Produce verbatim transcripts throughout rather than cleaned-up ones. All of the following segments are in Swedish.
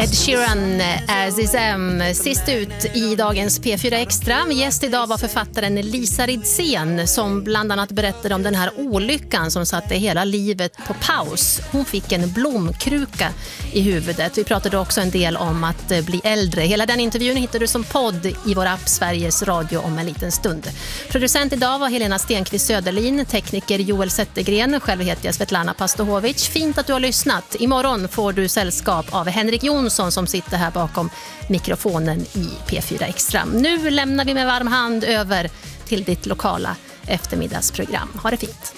Ed Sheeran, As Is M, sist ut i dagens P fyra Extra. Gäst idag var författaren Lisa Ridsén som bland annat berättade om den här olyckan som satte hela livet på paus. Hon fick en blomkruka i huvudet. Vi pratade också en del om att bli äldre. Hela den intervjun hittar du som podd i vår app Sveriges Radio om en liten stund. Producent idag var Helena Stenqvist Söderlin, tekniker Joel Zettergren, själv heter jag Svetlana Pastohovic. Fint att du har lyssnat. Imorgon får du sällskap av Henrik Jonsson som sitter här bakom mikrofonen i P fyra Extra. Nu lämnar vi med varm hand över till ditt lokala eftermiddagsprogram. Ha det fint.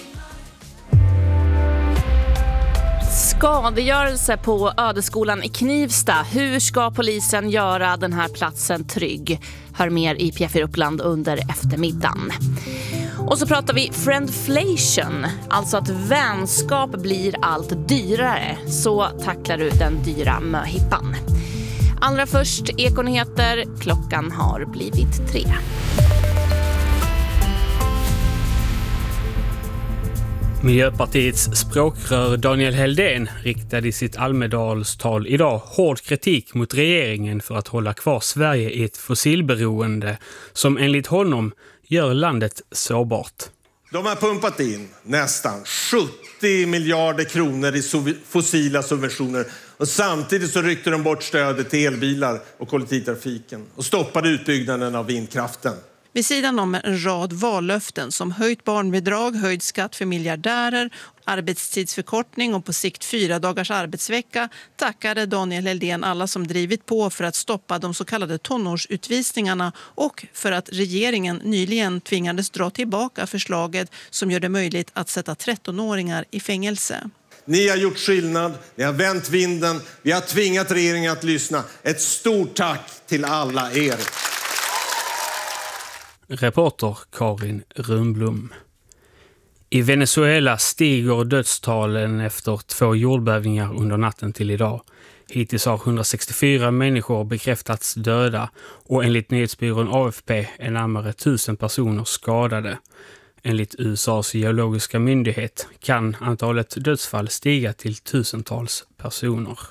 Skadegörelse på Ödeskolan i Knivsta. Hur ska polisen göra den här platsen trygg? Hör mer i P fyra Uppland under eftermiddagen. Och så pratar vi friendflation, alltså att vänskap blir allt dyrare. Så tacklar du den dyra möhippan. Allra först Ekonyheter, klockan har blivit tre. Miljöpartiets språkrör Daniel Heldén riktade i sitt Almedalstal idag hård kritik mot regeringen för att hålla kvar Sverige i ett fossilberoende som enligt honom gör landet sårbart. De har pumpat in nästan sjuttio miljarder kronor i fossila subventioner och samtidigt så ryckte de bort stödet till elbilar och kollektivtrafiken och stoppade utbyggnaden av vindkraften. Vid sidan om en rad vallöften som höjt barnbidrag, höjd skatt för miljardärer, arbetstidsförkortning och på sikt fyra dagars arbetsvecka tackade Daniel Heldén alla som drivit på för att stoppa de så kallade tonårsutvisningarna och för att regeringen nyligen tvingades dra tillbaka förslaget som gör det möjligt att sätta trettonåringar i fängelse. Ni har gjort skillnad, ni har vänt vinden, vi har tvingat regeringen att lyssna. Ett stort tack till alla er. Reporter Karin Runblom. I Venezuela stiger dödstalen efter två jordbävningar under natten till idag. Hittills har hundrasextiofyra människor bekräftats döda och enligt nyhetsbyrån A F P är närmare tusen personer skadade. Enligt U S A:s geologiska myndighet kan antalet dödsfall stiga till tusentals personer.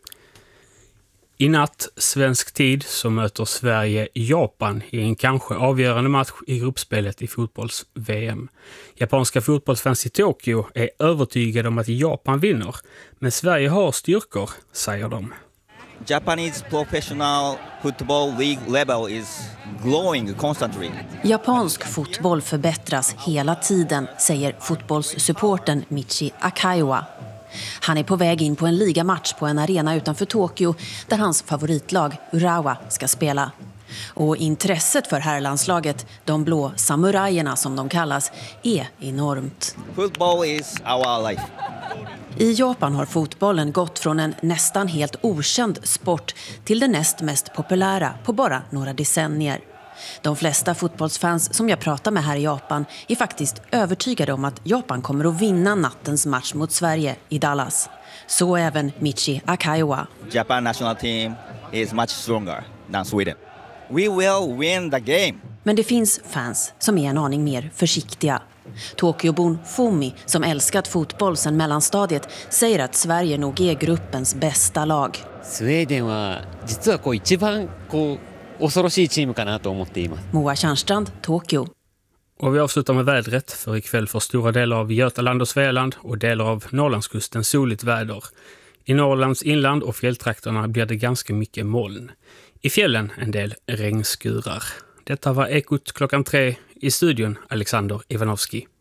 I natt, svensk tid, så möter Sverige Japan i en kanske avgörande match i gruppspelet i fotbolls-V M. Japanska fotbollsfans i Tokyo är övertygade om att Japan vinner, men Sverige har styrkor, säger de. Japanese professional football league level is growing constantly. Japansk fotboll förbättras hela tiden, säger fotbollssupporten Michi Akaiwa. Han är på väg in på en ligamatch på en arena utanför Tokyo där hans favoritlag Urawa ska spela. Och intresset för herrlandslaget, de blå samurajerna som de kallas, är enormt. Football is our life. I Japan har fotbollen gått från en nästan helt okänd sport till det näst mest populära på bara några decennier. De flesta fotbollsfans som jag pratar med här i Japan är faktiskt övertygade om att Japan kommer att vinna nattens match mot Sverige i Dallas. Så även Michi Akaiwa. Japan national team is much stronger than Sweden. We will win the game. Men det finns fans som är en aning mer försiktiga. Tokyobon Fumi, som älskat fotboll sedan mellanstadiet, säger att Sverige nog är gruppens bästa lag. Sweden var実はこう一番こう恐ろしいチームかなと思っています。 Moa Tjärnstrand, Tokyo. Och vi avslutar med vädret, för ikväll får stora delar av Götaland och Svealand och delar av Norrlandskusten soligt väder. I Norrlands inland och fjälltrakterna blir det ganska mycket moln. I fjällen en del regnskurar. Detta var Ekot klockan tre, i studion Alexander Ivanovski.